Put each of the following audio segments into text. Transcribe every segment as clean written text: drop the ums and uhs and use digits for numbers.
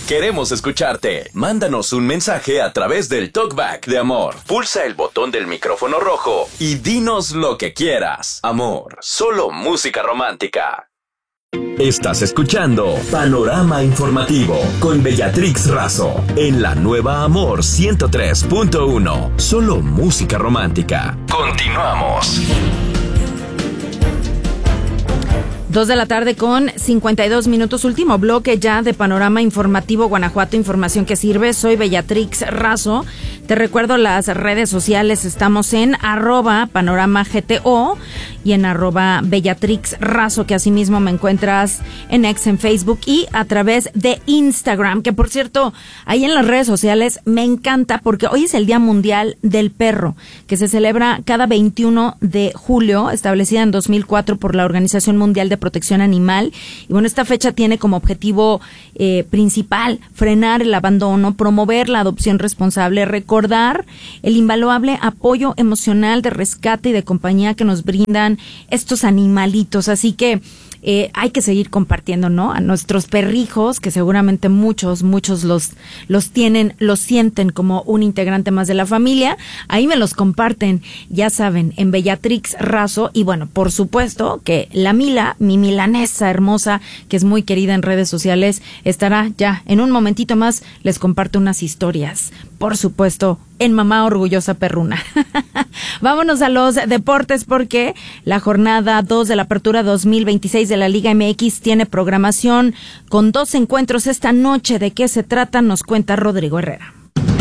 Queremos escucharte. Mándanos un mensaje a través del TalkBack de Amor. Pulsa el botón del micrófono rojo y dinos lo que quieras. Amor, solo música romántica. Estás escuchando Panorama Informativo con Bellatrix Razo en la nueva Amor 103.1. Solo música romántica. Continuamos. 2 de la tarde con 52 minutos, último bloque ya de Panorama Informativo Guanajuato, información que sirve. Soy Bellatrix Razo. Te recuerdo las redes sociales, estamos en @panoramagto y en @Bellatrix Razo, que asimismo me encuentras en X, en Facebook y a través de Instagram, que por cierto, ahí en las redes sociales me encanta porque hoy es el Día Mundial del Perro, que se celebra cada 21 de julio, establecida en 2004 por la Organización Mundial de Protección Animal. Y bueno, esta fecha tiene como objetivo principal frenar el abandono, promover la adopción responsable, recordar el invaluable apoyo emocional de rescate y de compañía que nos brindan estos animalitos. Así que hay que seguir compartiendo, ¿no? A nuestros perrijos, que seguramente muchos los tienen, los sienten como un integrante más de la familia. Ahí me los comparten, ya saben, en Bellatrix Razo. Y bueno, por supuesto que la Mila, mi milanesa hermosa, que es muy querida en redes sociales, estará ya en un momentito más, les comparto unas historias, por supuesto, en Mamá Orgullosa Perruna. Vámonos a los deportes porque la jornada 2 de la Apertura 2026 de la Liga MX tiene programación con 2 encuentros esta noche. ¿De qué se trata? Nos cuenta Rodrigo Herrera.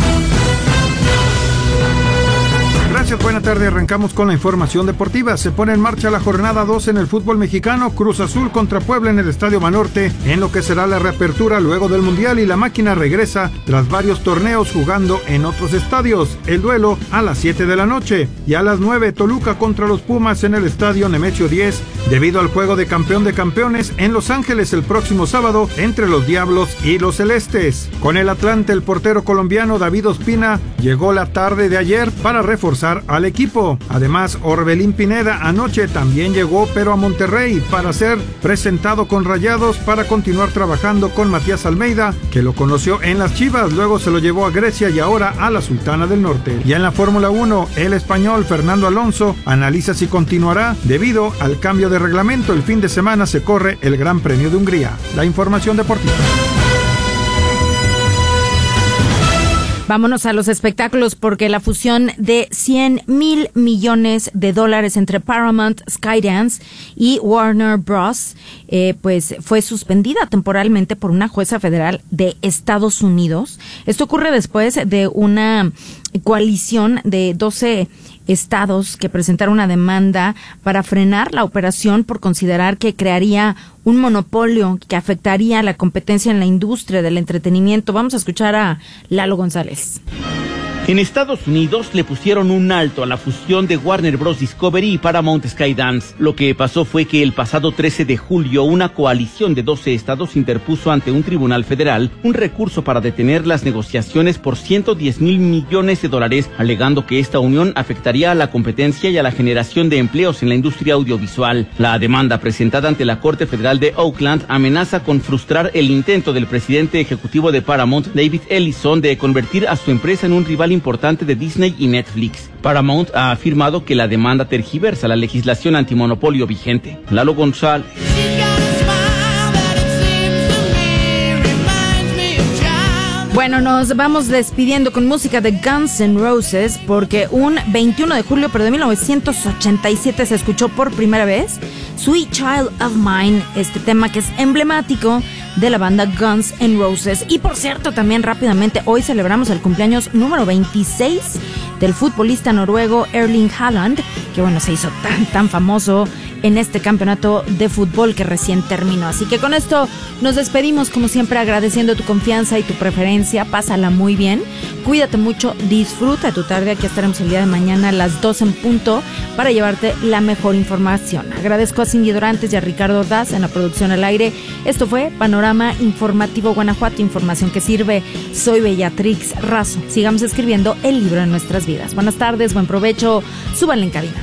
Gracias, buena tarde. Arrancamos con la información deportiva. Se pone en marcha la jornada 2 en el fútbol mexicano. Cruz Azul contra Puebla en el Estadio Banorte, en lo que será la reapertura luego del Mundial, y la máquina regresa tras varios torneos jugando en otros estadios. El duelo a las 7 de la noche. Y a las 9, Toluca contra los Pumas en el Estadio Nemesio 10, debido al juego de campeón de campeones en Los Ángeles el próximo sábado entre los Diablos y los Celestes. Con el Atlante, el portero colombiano David Ospina llegó la tarde de ayer para reforzar al equipo. Además, Orbelín Pineda anoche también llegó, pero a Monterrey, para ser presentado con Rayados para continuar trabajando con Matías Almeida, que lo conoció en las Chivas, luego se lo llevó a Grecia y ahora a la Sultana del Norte. Y en la Fórmula 1, el español Fernando Alonso analiza si continuará debido al cambio de reglamento. El fin de semana se corre el Gran Premio de Hungría. La información deportiva. Vámonos a los espectáculos porque la fusión de $100,000 millones entre Paramount, Skydance y Warner Bros. Pues fue suspendida temporalmente por una jueza federal de Estados Unidos. Esto ocurre después de una coalición de 12 estados que presentaron una demanda para frenar la operación por considerar que crearía un monopolio que afectaría la competencia en la industria del entretenimiento. Vamos a escuchar a Lalo González. En Estados Unidos le pusieron un alto a la fusión de Warner Bros. Discovery y Paramount Skydance. Lo que pasó fue que el pasado 13 de julio una coalición de 12 estados interpuso ante un tribunal federal un recurso para detener las negociaciones por $110,000 millones, alegando que esta unión afectaría a la competencia y a la generación de empleos en la industria audiovisual. La demanda presentada ante la Corte Federal de Oakland amenaza con frustrar el intento del presidente ejecutivo de Paramount, David Ellison, de convertir a su empresa en un rival importante de Disney y Netflix. Paramount ha afirmado que la demanda tergiversa la legislación antimonopolio vigente. Lalo González. Bueno, nos vamos despidiendo con música de Guns N' Roses porque un 21 de julio, pero de 1987, se escuchó por primera vez Sweet Child of Mine, este tema que es emblemático de la banda Guns N' Roses. Y por cierto, también rápidamente, hoy celebramos el cumpleaños número 26 del futbolista noruego Erling Haaland, que bueno, se hizo tan famoso en este campeonato de fútbol que recién terminó. Así que con esto nos despedimos, como siempre, agradeciendo tu confianza y tu preferencia. Pásala muy bien, cuídate mucho, disfruta de tu tarde. Aquí estaremos el día de mañana a las 12 en punto para llevarte la mejor información. Agradezco a Cindy Dorantes y a Ricardo Ordaz en la producción al aire. Esto fue Panorama Informativo Guanajuato, información que sirve. Soy Bellatrix Razo. Sigamos escribiendo el libro de nuestras vidas. Buenas tardes, buen provecho, súbanle en cabina.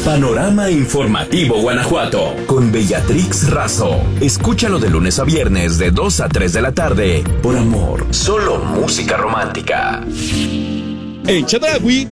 Panorama Informativo Guanajuato con Bellatrix Razo. Escúchalo de lunes a viernes de 2 a 3 de la tarde por Amor. Solo música romántica. En Chedraui